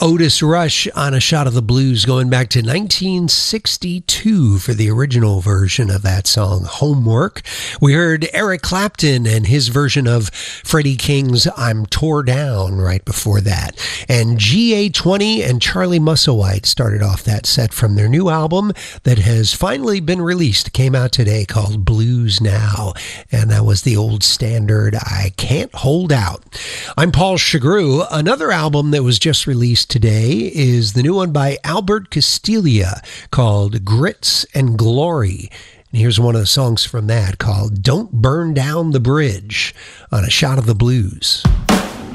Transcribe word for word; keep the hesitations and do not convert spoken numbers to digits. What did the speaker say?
Otis Rush on A Shot of the Blues, going back to nineteen sixty-two for the original version of that song, Homework. We heard Eric Clapton and his version of Freddie King's I'm Tore Down right before that. And G A twenty and Charlie Musselwhite started off that set from their new album that has finally been released. Came out today, called Blues Now. And that was the old standard, I Can't Hold Out. I'm Paul Chagru. Another album that was just released today is the new one by Albert Castiglia called Grits and Glory. And here's one of the songs from that called Don't Burn Down the Bridge on A Shot of the Blues.